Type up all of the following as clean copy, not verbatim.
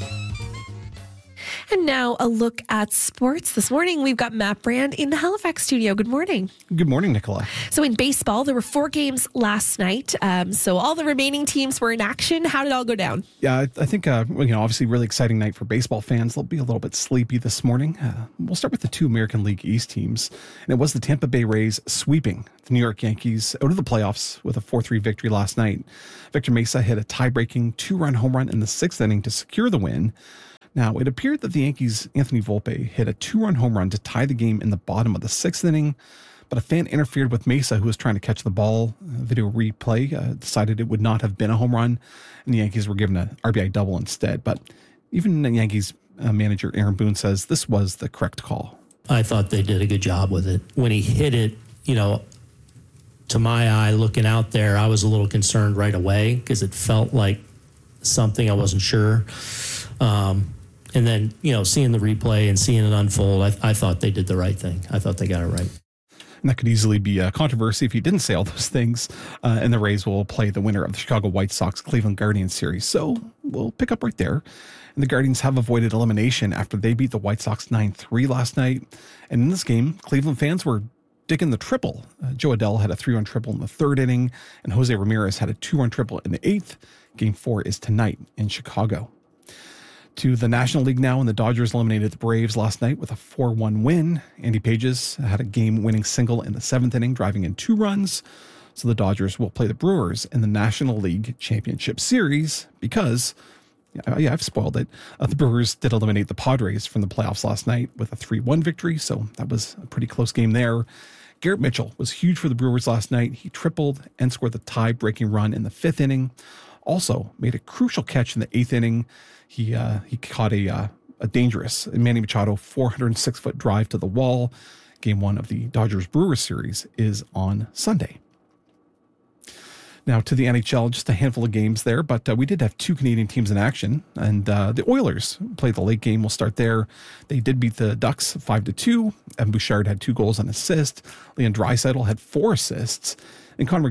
And now a look at sports. This morning, we've got Matt Brand in the Halifax studio. Good morning. Good morning, Nicola. So in baseball, there were 4 games last night. So all the remaining teams were in action. How did it all go down? Yeah, I think, obviously really exciting night for baseball fans. They'll be a little bit sleepy this morning. We'll start with the 2 American League East teams. And it was the Tampa Bay Rays sweeping the New York Yankees out of the playoffs with a 4-3 victory last night. Victor Mesa hit a tie-breaking 2-run home run in the 6th inning to secure the win. Now, it appeared that the Yankees' Anthony Volpe hit a 2-run home run to tie the game in the bottom of the 6th inning, but a fan interfered with Mesa, who was trying to catch the ball. Video replay decided it would not have been a home run, and the Yankees were given an RBI double instead. But even the Yankees manager Aaron Boone says this was the correct call. I thought they did a good job with it. When he hit it, to my eye, looking out there, I was a little concerned right away because it felt like something I wasn't sure. And then, seeing the replay and seeing it unfold, I thought they did the right thing. I thought they got it right. And that could easily be a controversy if he didn't say all those things. And the Rays will play the winner of the Chicago White Sox Cleveland Guardians series. So we'll pick up right there. And the Guardians have avoided elimination after they beat the White Sox 9-3 last night. And in this game, Cleveland fans were digging the triple. Joe Adell had a 3-run triple in the 3rd inning, and Jose Ramirez had a 2-run triple in the 8th. Game 4 is tonight in Chicago. To the National League now, and the Dodgers eliminated the Braves last night with a 4-1 win. Andy Pages had a game-winning single in the 7th inning, driving in 2 runs. So the Dodgers will play the Brewers in the National League Championship Series because, I've spoiled it. The Brewers did eliminate the Padres from the playoffs last night with a 3-1 victory, so that was a pretty close game there. Garrett Mitchell was huge for the Brewers last night. He tripled and scored the tie-breaking run in the 5th inning. Also made a crucial catch in the 8th inning. He caught a dangerous Manny Machado 406-foot drive to the wall. Game 1 of the Dodgers-Brewers series is on Sunday. Now to the NHL, just a handful of games there, but we did have 2 Canadian teams in action, and the Oilers played the late game. We'll start there. They did beat the Ducks 5-2. Evan Bouchard had 2 goals and assist. Leon Draisaitl had 4 assists, and Connor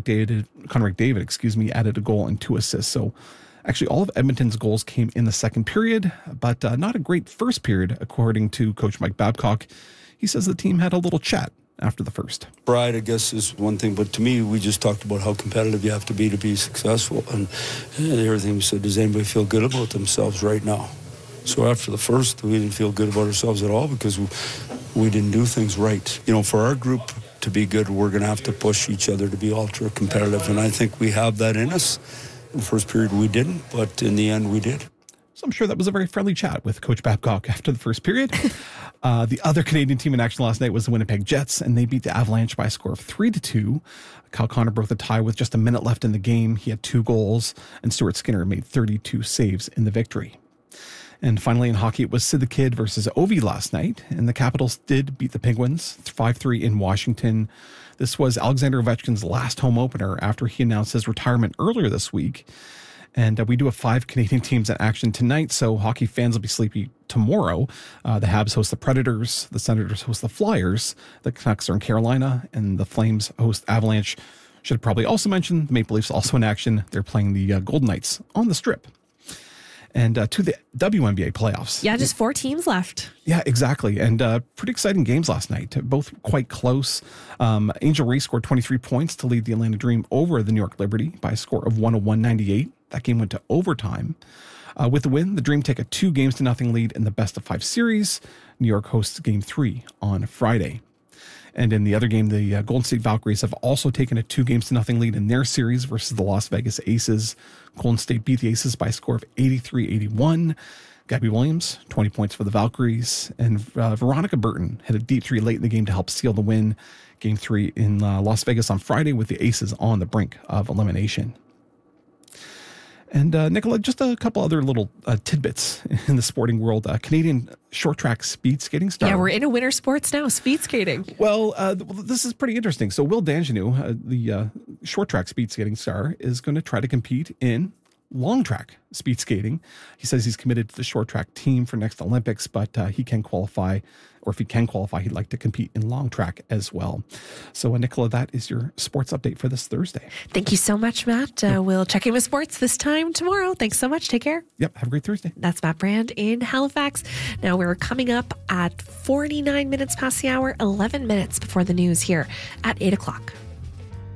McDavid, added a goal and 2 assists. So actually, all of Edmonton's goals came in the second period, but not a great first period, according to Coach Mike Babcock. He says the team had a little chat after the first. Pride, I guess, is one thing, but to me, we just talked about how competitive you have to be successful, and everything we said, does anybody feel good about themselves right now? So after the first, we didn't feel good about ourselves at all because we didn't do things right. For our group to be good, we're going to have to push each other to be ultra competitive, and I think we have that in us. In the first period, we didn't, but in the end, we did. So I'm sure that was a very friendly chat with Coach Babcock after the first period. The other Canadian team in action last night was the Winnipeg Jets, and they beat the Avalanche by a score of 3-2. Kyle Connor broke the tie with just a minute left in the game. He had 2 goals, and Stuart Skinner made 32 saves in the victory. And finally in hockey, it was Sid the Kid versus Ovi last night, and the Capitals did beat the Penguins 5-3 in Washington. This was Alexander Ovechkin's last home opener after he announced his retirement earlier this week. And we do have 5 Canadian teams in action tonight, so hockey fans will be sleepy tomorrow. The Habs host the Predators, the Senators host the Flyers, the Canucks are in Carolina, and the Flames host Avalanche. Should probably also mention the Maple Leafs also in action. They're playing the Golden Knights on the Strip. And to the WNBA playoffs. Yeah, just 4 teams left. Yeah, exactly. And pretty exciting games last night, both quite close. Angel Reese scored 23 points to lead the Atlanta Dream over the New York Liberty by a score of 101-98. That game went to overtime. With the win, the Dream take a 2-0 lead in the best-of-5 series. New York hosts Game 3 on Friday. And in the other game, the Golden State Valkyries have also taken a 2-0 lead in their series versus the Las Vegas Aces. Golden State beat the Aces by a score of 83-81. Gabby Williams, 20 points for the Valkyries. And Veronica Burton hit a deep 3 late in the game to help seal the win. Game 3 in Las Vegas on Friday with the Aces on the brink of elimination. And Nicola, just a couple other little tidbits in the sporting world. Canadian short track speed skating star. Yeah, we're into winter sports now, speed skating. Well, this is pretty interesting. So Will Danjanu, the short track speed skating star, is going to try to compete in long track speed skating. He says he's committed to the short track team for next Olympics, but he can qualify, or if he can qualify, he'd like to compete in long track as well. So, Nicola, that is your sports update for this Thursday. Thank you so much, Matt. We'll check in with sports this time tomorrow. Thanks so much. Take care. Yep. Have a great Thursday. That's Matt Brand in Halifax. Now we're coming up at 49 minutes past the hour, 11 minutes before the news here at 8 o'clock.